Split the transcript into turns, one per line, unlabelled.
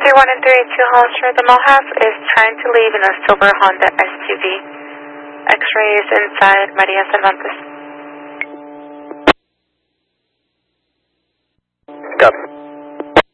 31 and 32 Hollister, the Mohawk is trying to leave in a silver Honda SUV. X-ray is inside Maria Cervantes.
Copy.